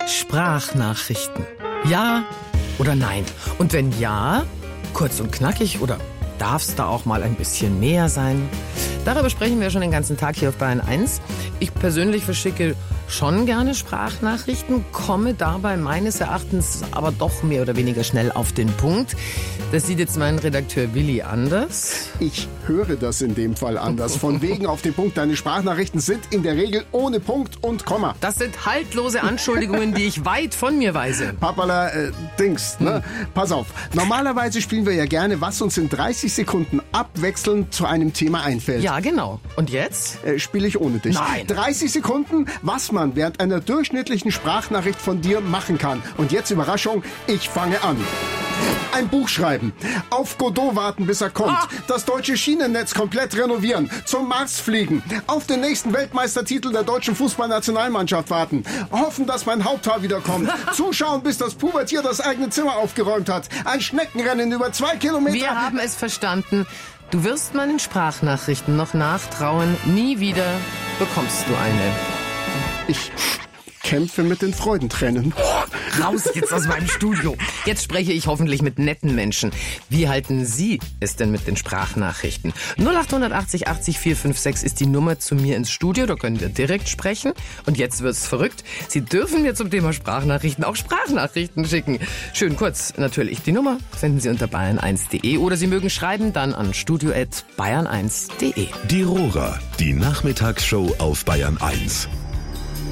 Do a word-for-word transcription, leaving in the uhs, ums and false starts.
Sprachnachrichten. Ja oder nein? Und wenn ja, kurz und knackig oder darf es da auch mal ein bisschen mehr sein? Darüber sprechen wir schon den ganzen Tag hier auf Bayern eins. Ich persönlich verschicke schon gerne Sprachnachrichten, komme dabei meines Erachtens aber doch mehr oder weniger schnell auf den Punkt. Das sieht jetzt mein Redakteur Willi anders. Ich höre das in dem Fall anders. Von wegen auf den Punkt. Deine Sprachnachrichten sind in der Regel ohne Punkt und Komma. Das sind haltlose Anschuldigungen, die ich weit von mir weise. Papala, äh, Dings, ne? Hm. Pass auf. Normalerweise spielen wir ja gerne, was uns in dreißig Sekunden abwechselnd zu einem Thema einfällt. Ja, genau. Und jetzt? Äh, spiele ich ohne dich. Nein. dreißig Sekunden, was man während einer durchschnittlichen Sprachnachricht von dir machen kann. Und jetzt Überraschung, ich fange an. Ein Buch schreiben, auf Godot warten, bis er kommt, ah. das deutsche Schienennetz komplett renovieren, zum Mars fliegen, auf den nächsten Weltmeistertitel der deutschen Fußballnationalmannschaft warten, hoffen, dass mein Haupthaar wiederkommt, zuschauen, bis das Pubertier das eigene Zimmer aufgeräumt hat, ein Schneckenrennen über zwei Kilometer... Wir haben es verstanden. Du wirst meinen Sprachnachrichten noch nachtrauen. Nie wieder bekommst du eine. Ich... kämpfe mit den Freudentränen. Oh, raus jetzt aus meinem Studio. Jetzt spreche ich hoffentlich mit netten Menschen. Wie halten Sie es denn mit den Sprachnachrichten? null acht achtzig achtzig vier fünf sechs ist die Nummer zu mir ins Studio. Da können wir direkt sprechen. Und jetzt wird's verrückt. Sie dürfen mir zum Thema Sprachnachrichten auch Sprachnachrichten schicken. Schön kurz natürlich. Die Nummer senden Sie unter bayern eins punkt de oder Sie mögen schreiben dann an studio at bayern eins punkt de. Die Rohrer, die Nachmittagsshow auf Bayern eins.